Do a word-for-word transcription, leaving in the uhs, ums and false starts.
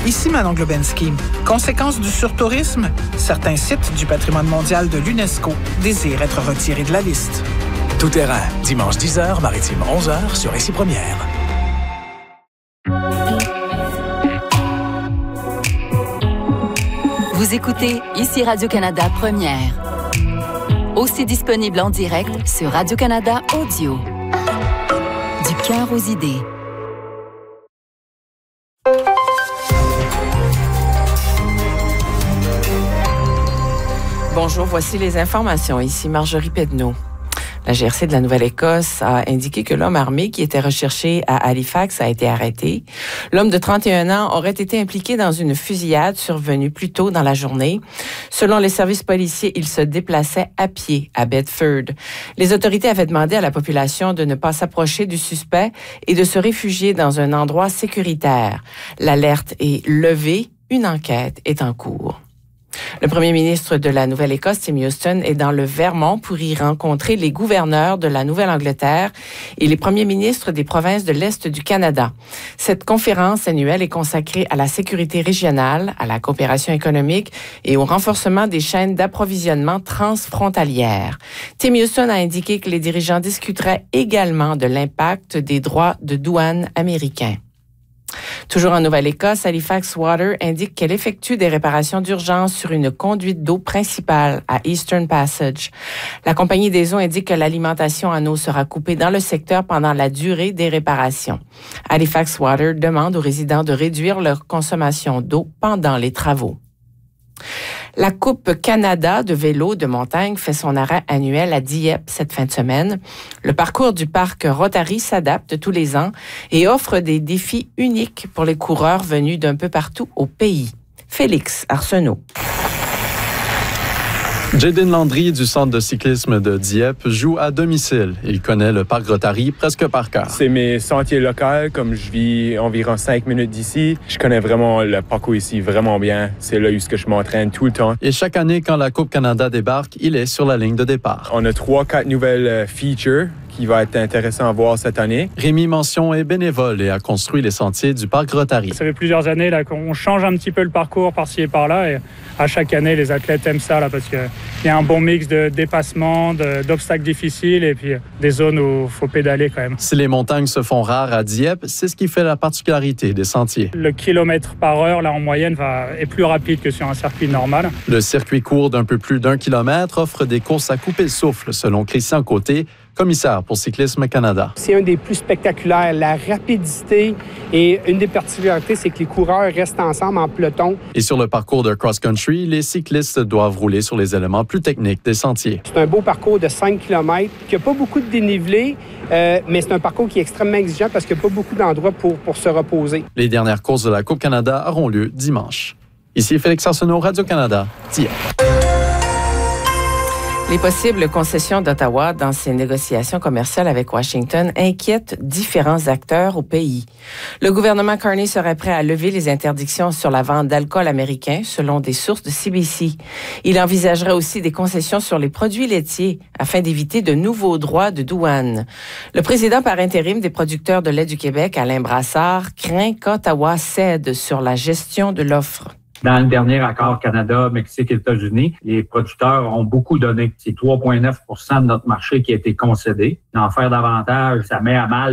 Ici Manon Globensky. Conséquence du surtourisme, certains sites du patrimoine mondial de l'UNESCO désirent être retirés de la liste. Tout terrain, dimanche dix heures, maritime onze heures sur Ici Première. Vous écoutez Ici Radio-Canada Première. Aussi disponible en direct sur Radio-Canada Audio. Du cœur aux idées. Bonjour, voici les informations. Ici Marjorie Pedneau. La G R C de la Nouvelle-Écosse a indiqué que l'homme armé qui était recherché à Halifax a été arrêté. L'homme de trente et un ans aurait été impliqué dans une fusillade survenue plus tôt dans la journée. Selon les services policiers, il se déplaçait à pied à Bedford. Les autorités avaient demandé à la population de ne pas s'approcher du suspect et de se réfugier dans un endroit sécuritaire. L'alerte est levée. Une enquête est en cours. Le premier ministre de la Nouvelle-Écosse, Tim Houston, est dans le Vermont pour y rencontrer les gouverneurs de la Nouvelle-Angleterre et les premiers ministres des provinces de l'Est du Canada. Cette conférence annuelle est consacrée à la sécurité régionale, à la coopération économique et au renforcement des chaînes d'approvisionnement transfrontalières. Tim Houston a indiqué que les dirigeants discuteraient également de l'impact des droits de douane américains. Toujours en Nouvelle-Écosse, Halifax Water indique qu'elle effectue des réparations d'urgence sur une conduite d'eau principale à Eastern Passage. La compagnie des eaux indique que l'alimentation en eau sera coupée dans le secteur pendant la durée des réparations. Halifax Water demande aux résidents de réduire leur consommation d'eau pendant les travaux. La Coupe Canada de vélo de montagne fait son arrêt annuel à Dieppe cette fin de semaine. Le parcours du parc Rotary s'adapte tous les ans et offre des défis uniques pour les coureurs venus d'un peu partout au pays. Félix Arsenault. Jaden Landry du centre de cyclisme de Dieppe joue à domicile. Il connaît le parc Rotary presque par cœur. C'est mes sentiers locaux, comme je vis environ cinq minutes d'ici. Je connais vraiment le parcours ici vraiment bien. C'est là où je m'entraîne tout le temps. Et chaque année, quand la Coupe Canada débarque, il est sur la ligne de départ. On a trois, quatre nouvelles features qui va être intéressant à voir cette année. Rémi Mention est bénévole et a construit les sentiers du parc Rotary. Ça fait plusieurs années là, qu'on change un petit peu le parcours par-ci et par-là. Et à chaque année, les athlètes aiment ça là, parce qu'il y a un bon mix de dépassements, de, d'obstacles difficiles et puis des zones où il faut pédaler quand même. Si les montagnes se font rares à Dieppe, c'est ce qui fait la particularité des sentiers. Le kilomètre par heure, là, en moyenne, va, est plus rapide que sur un circuit normal. Le circuit court d'un peu plus d'un kilomètre offre des courses à couper le souffle, selon Christian Côté, commissaire pour Cyclisme Canada. C'est un des plus spectaculaires. La rapidité et une des particularités, c'est que les coureurs restent ensemble en peloton. Et sur le parcours de cross-country, les cyclistes doivent rouler sur les éléments plus techniques des sentiers. C'est un beau parcours de cinq kilomètres qui n'a pas beaucoup de dénivelé, euh, mais c'est un parcours qui est extrêmement exigeant parce qu'il n'y a pas beaucoup d'endroits pour, pour se reposer. Les dernières courses de la Coupe Canada auront lieu dimanche. Ici Félix Arsenault, Radio-Canada, Dieppe. Les possibles concessions d'Ottawa dans ses négociations commerciales avec Washington inquiètent différents acteurs au pays. Le gouvernement Carney serait prêt à lever les interdictions sur la vente d'alcool américain, selon des sources de C B C. Il envisagerait aussi des concessions sur les produits laitiers afin d'éviter de nouveaux droits de douane. Le président par intérim des producteurs de lait du Québec, Alain Brassard, craint qu'Ottawa cède sur la gestion de l'offre. Dans le dernier accord Canada, Mexique et États-Unis, les producteurs ont beaucoup donné. C'est trois virgule neuf pour cent de notre marché qui a été concédé. D'en faire davantage, ça met à mal